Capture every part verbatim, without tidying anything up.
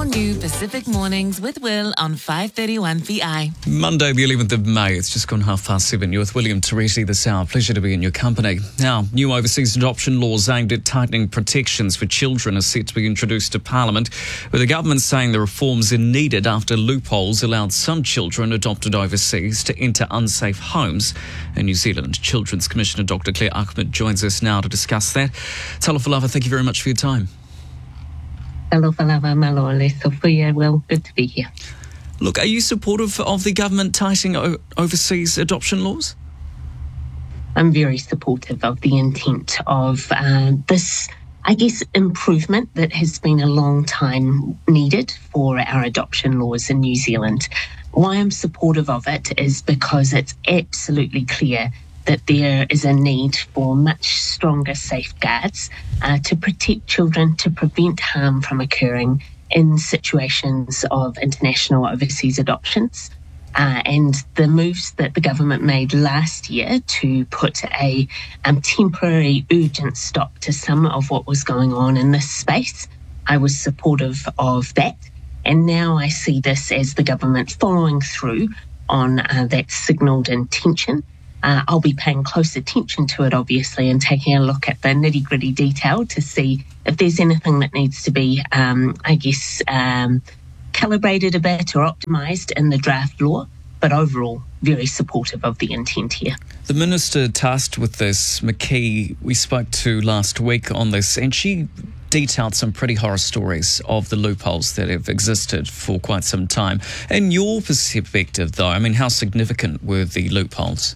new Pacific Mornings with Will on five thirty-one V I. Monday the eleventh of May, it's just gone half past seven. You're with William Teresi this hour. Pleasure to be in your company. Now, new overseas adoption laws aimed at tightening protections for children are set to be introduced to Parliament, with the government saying the reforms are needed after loopholes allowed some children adopted overseas to enter unsafe homes in New Zealand. Children's Commissioner Doctor Claire Ahmed joins us now to discuss that. Talafalava, thank you very much for your time. Hello, Falava Malole, Sophia. Well, good to be here. Look, are you supportive of the government tightening o- overseas adoption laws? I'm very supportive of the intent of uh, this, I guess, improvement that has been a long time needed for our adoption laws in New Zealand. Why I'm supportive of it is because it's absolutely clear that there is a need for much stronger safeguards uh, to protect children, to prevent harm from occurring in situations of international overseas adoptions. Uh, and the moves that the government made last year to put a um, temporary urgent stop to some of what was going on in this space, I was supportive of that. And now I see this as the government following through on uh, that signalled intention. Uh, I'll be paying close attention to it, obviously, and taking a look at the nitty-gritty detail to see if there's anything that needs to be, um, I guess, um, calibrated a bit or optimised in the draft law. But overall, very supportive of the intent here. The Minister tasked with this, McKee, we spoke to last week on this, and she detailed some pretty horror stories of the loopholes that have existed for quite some time. In your perspective, though, I mean, how significant were the loopholes?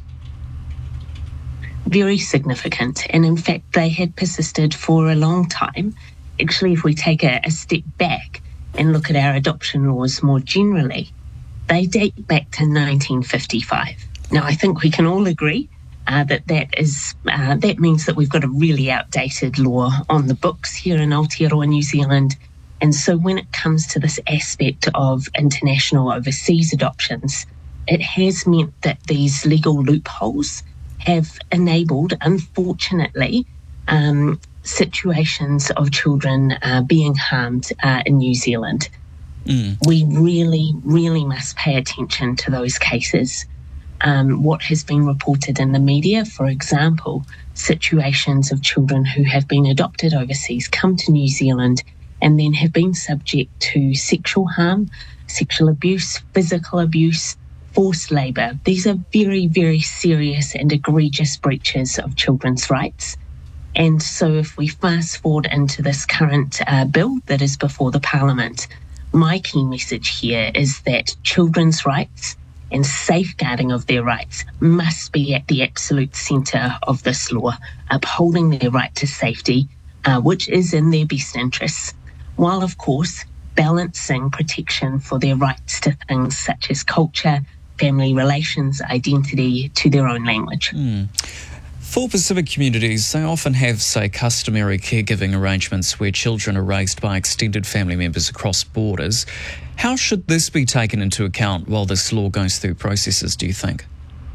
Very significant. And in fact, they had persisted for a long time. Actually, if we take a, a step back and look at our adoption laws more generally, they date back to nineteen fifty-five. Now, I think we can all agree uh, that that is uh, that means that we've got a really outdated law on the books here in Aotearoa, New Zealand. And so when it comes to this aspect of international overseas adoptions, it has meant that these legal loopholes have enabled, unfortunately, um, situations of children uh, being harmed uh, in New Zealand. Mm. We really, really must pay attention to those cases. Um, what has been reported in the media, for example, situations of children who have been adopted overseas, come to New Zealand, and then have been subject to sexual harm, sexual abuse, physical abuse, forced labour. These are very, very serious and egregious breaches of children's rights. And so if we fast forward into this current uh, bill that is before the Parliament, my key message here is that children's rights and safeguarding of their rights must be at the absolute centre of this law, upholding their right to safety, uh, which is in their best interests, while, of course, balancing protection for their rights to things such as culture, family relations, identity, to their own language. Mm. For Pacific communities, they often have, say, customary caregiving arrangements where children are raised by extended family members across borders. How should this be taken into account while this law goes through processes, do you think?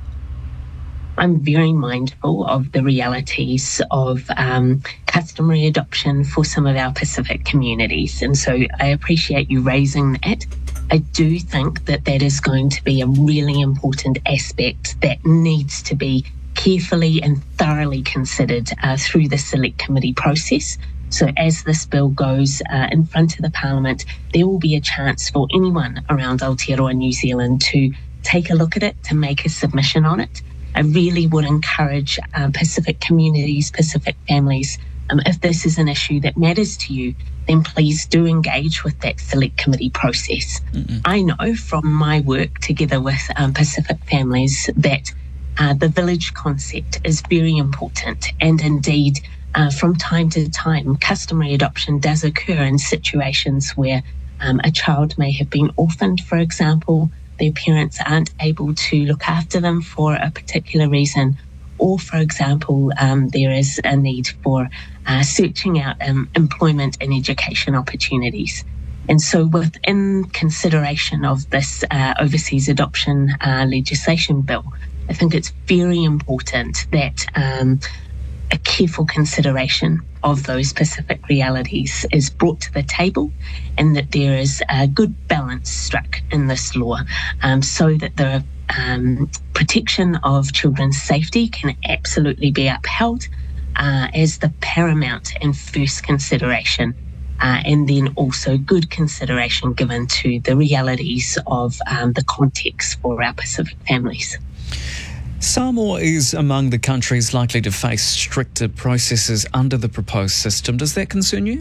I'm very mindful of the realities of um, customary adoption for some of our Pacific communities. And so I appreciate you raising that. I do think that that is going to be a really important aspect that needs to be carefully and thoroughly considered uh, through the Select Committee process. So as this bill goes uh, in front of the Parliament, there will be a chance for anyone around Aotearoa, New Zealand to take a look at it, to make a submission on it. I really would encourage uh, Pacific communities, Pacific families, um, if this is an issue that matters to you, then please do engage with that Select Committee process. Mm-hmm. I know from my work together with um, Pacific families that uh, the village concept is very important, and indeed uh, from time to time customary adoption does occur in situations where um, a child may have been orphaned, for example, their parents aren't able to look after them for a particular reason, or, for example, um, there is a need for uh, searching out um, employment and education opportunities. And so within consideration of this uh, overseas adoption uh, legislation bill, I think it's very important that um, a careful consideration of those specific realities is brought to the table, and that there is a good balance struck in this law um, so that the um, protection of children's safety can absolutely be upheld uh, as the paramount and first consideration, uh, and then also good consideration given to the realities of um, the context for our Pacific families. Samoa is among the countries likely to face stricter processes under the proposed system. Does that concern you?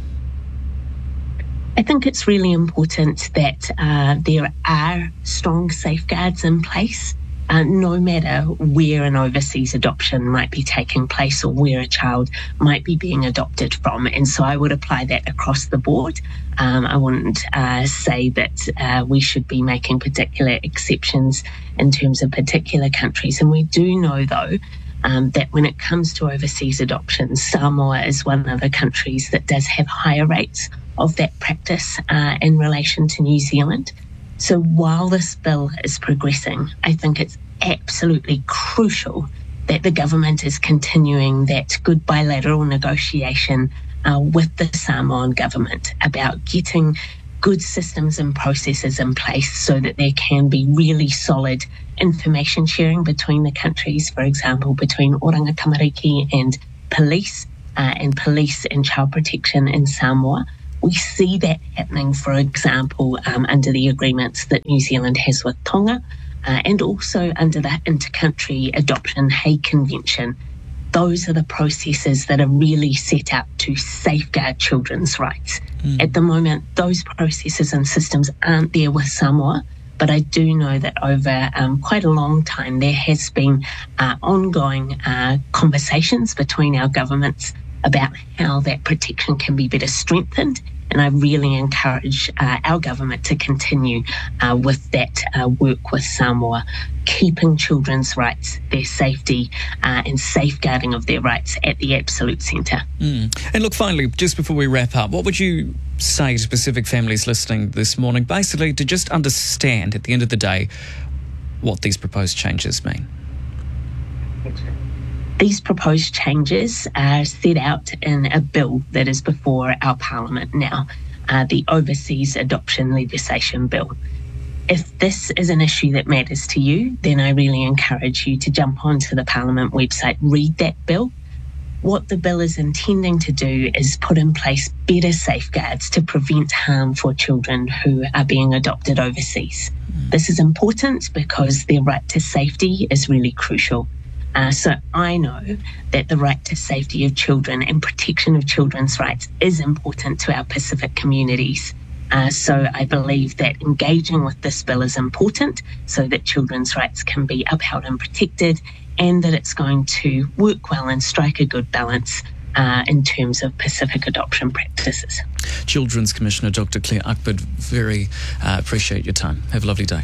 I think it's really important that uh, there are strong safeguards in place, uh, no matter where an overseas adoption might be taking place or where a child might be being adopted from. And so I would apply that across the board. Um, I wouldn't uh, say that uh, we should be making particular exceptions in terms of particular countries. And we do know, though, um, that when it comes to overseas adoptions, Samoa is one of the countries that does have higher rates of that practice uh, in relation to New Zealand. So while this bill is progressing, I think it's absolutely crucial that the government is continuing that good bilateral negotiation uh, with the Samoan government about getting good systems and processes in place so that there can be really solid information sharing between the countries, for example, between Oranga Tamariki and police, uh, and police and child protection in Samoa. We see that happening, for example, um, under the agreements that New Zealand has with Tonga, uh, and also under the Inter-Country Adoption Hague Convention. Those are the processes that are really set up to safeguard children's rights. Mm. At the moment, those processes and systems aren't there with Samoa, but I do know that over um, quite a long time there has been uh, ongoing uh, conversations between our governments about how that protection can be better strengthened. And I really encourage uh, our government to continue uh, with that uh, work with Samoa, keeping children's rights, their safety uh, and safeguarding of their rights at the absolute centre. Mm. And look, finally, just before we wrap up, what would you say to Pacific families listening this morning, basically to just understand at the end of the day what these proposed changes mean? These proposed changes are set out in a bill that is before our Parliament now, uh, the Overseas Adoption Legislation Bill. If this is an issue that matters to you, then I really encourage you to jump onto the Parliament website, read that bill. What the bill is intending to do is put in place better safeguards to prevent harm for children who are being adopted overseas. Mm. This is important because their right to safety is really crucial. Uh, so I know that the right to safety of children and protection of children's rights is important to our Pacific communities. Uh, so I believe that engaging with this bill is important so that children's rights can be upheld and protected, and that it's going to work well and strike a good balance uh, in terms of Pacific adoption practices. Children's Commissioner Doctor Claire Ukpid, very uh, appreciate your time. Have a lovely day.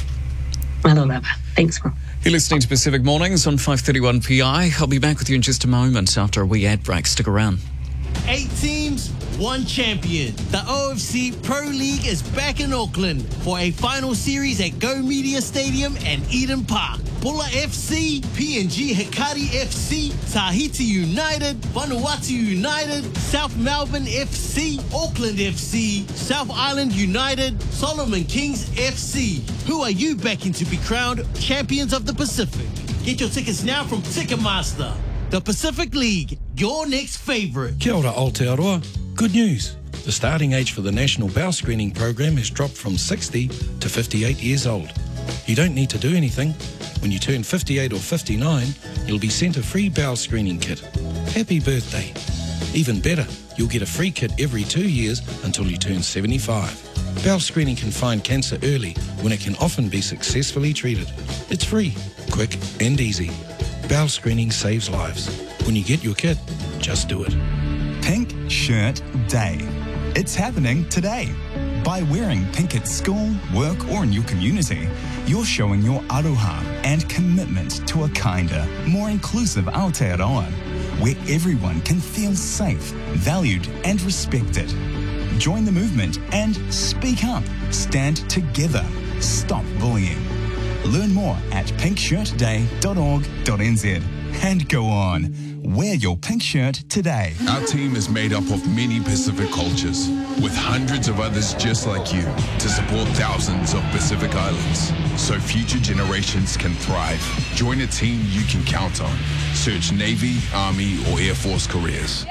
Malolava. Thanks, Will. You're listening to Pacific Mornings on five thirty-one P I. I'll be back with you in just a moment after a wee ad break. Stick around. Eight teams, one champion. The O F C Pro League is back in Auckland for a final series at Go Media Stadium and Eden Park. Bulla F C, P N G Hikari F C, Tahiti United, Vanuatu United, South Melbourne F C, Auckland F C, South Island United, Solomon Kings F C. Who are you backing to be crowned champions of the Pacific? Get your tickets now from Ticketmaster. The Pacific League, your next favourite. Kia ora Aotearoa. Good news. The starting age for the National Bowel Screening Program has dropped from sixty to fifty-eight years old. You don't need to do anything. When you turn fifty-eight or fifty-nine, you'll be sent a free bowel screening kit. Happy birthday. Even better, you'll get a free kit every two years until you turn seventy-five. Bowel screening can find cancer early when it can often be successfully treated. It's free, quick and easy. Bowel screening saves lives. When you get your kit, just do it. Pink Shirt Day. It's happening today. By wearing pink at school, work or in your community, you're showing your aroha and commitment to a kinder, more inclusive Aotearoa, where everyone can feel safe, valued and respected. Join the movement and speak up. Stand together. Stop bullying. Learn more at pink shirt day dot org dot n z. And go on. Wear your pink shirt today. Our team is made up of many Pacific cultures, with hundreds of others just like you, to support thousands of Pacific Islands, so future generations can thrive. Join a team you can count on. Search Navy, Army, or Air Force careers.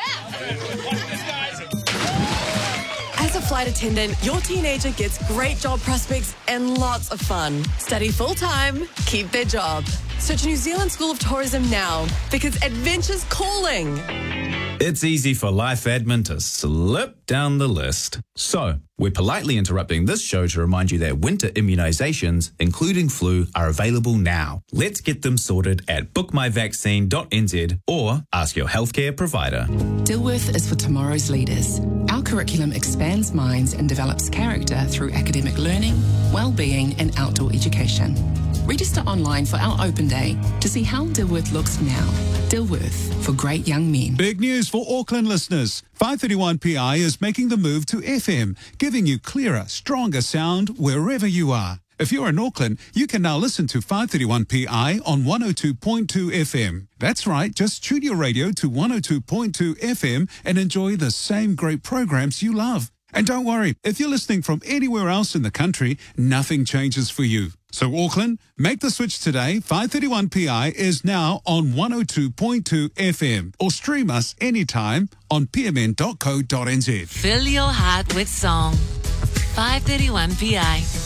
As a flight attendant, your teenager gets great job prospects and lots of fun. Study full-time, keep their job. Search New Zealand School of Tourism now, because adventure's calling. It's easy for life admin to slip down the list. So, we're politely interrupting this show to remind you that winter immunisations, including flu, are available now. Let's get them sorted at book my vaccine dot n z or ask your healthcare provider. Dilworth is for tomorrow's leaders. Our curriculum expands minds and develops character through academic learning, well-being and outdoor education. Register online for our open day to see how Dilworth looks now. Dilworth, for great young men. Big news for Auckland listeners. five thirty-one P I is making the move to F M, giving you clearer, stronger sound wherever you are. If you're in Auckland, you can now listen to five thirty-one P I on one oh two point two F M. That's right, just tune your radio to one oh two point two F M and enjoy the same great programs you love. And don't worry, if you're listening from anywhere else in the country, nothing changes for you. So Auckland, make the switch today. five thirty-one P I is now on one oh two point two F M, or stream us anytime on p m n dot co dot n z. Fill your heart with song. five thirty-one P I.